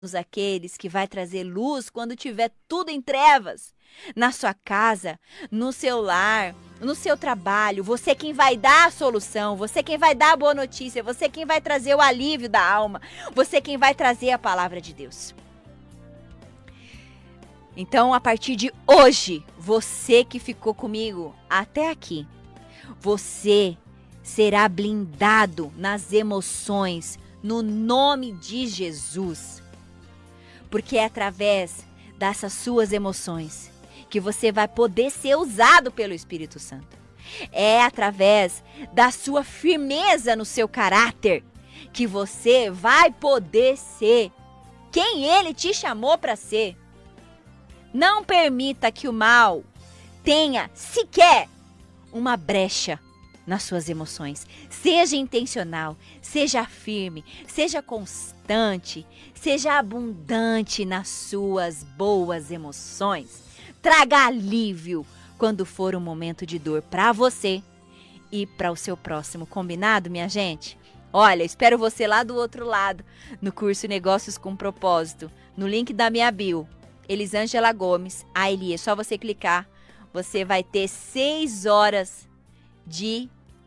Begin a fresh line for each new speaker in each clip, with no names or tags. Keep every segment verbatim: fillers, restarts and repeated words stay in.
aqueles que vai trazer luz quando tiver tudo em trevas. Na sua casa, no seu lar, no seu trabalho, você quem vai dar a solução, você quem vai dar a boa notícia, você quem vai trazer o alívio da alma, você quem vai trazer a palavra de Deus. Então, a partir de hoje, você que ficou comigo até aqui, você será blindado nas emoções, no nome de Jesus. Porque é através dessas suas emoções que você vai poder ser usado pelo Espírito Santo. É através da sua firmeza no seu caráter que você vai poder ser quem Ele te chamou para ser. Não permita que o mal tenha sequer uma brecha nas suas emoções. Seja intencional, seja firme, seja constante, seja abundante nas suas boas emoções. Traga alívio quando for um momento de dor para você e para o seu próximo. Combinado, minha gente? Olha, espero você lá do outro lado, no curso Negócios com Propósito, no link da minha bio. Elisângela Gomes, a Eli, é só você clicar. Você vai ter seis horas de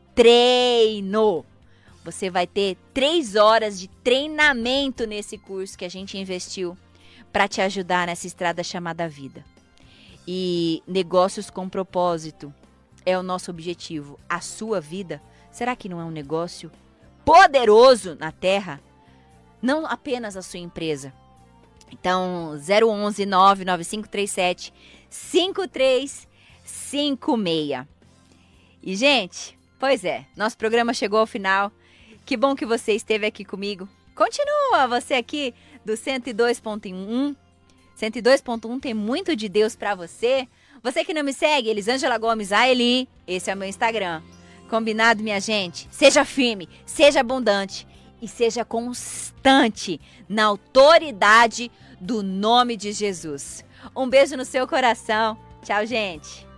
treino. Você vai ter três horas de treinamento nesse curso que a gente investiu para te ajudar nessa estrada chamada vida. E Negócios com Propósito é o nosso objetivo. A sua vida, será que não é um negócio poderoso na Terra? Não apenas a sua empresa. Então, zero onze, nove nove cinco três sete, cinco três cinco seis. E, gente, pois é, nosso programa chegou ao final. Que bom que você esteve aqui comigo. Continua você aqui do cento e dois ponto um. cento e dois ponto um tem muito de Deus pra você. Você que não me segue, Elisângela Gomes, a Eli, esse é o meu Instagram. Combinado, minha gente? Seja firme, seja abundante e seja constante na autoridade do nome de Jesus. Um beijo no seu coração. Tchau, gente.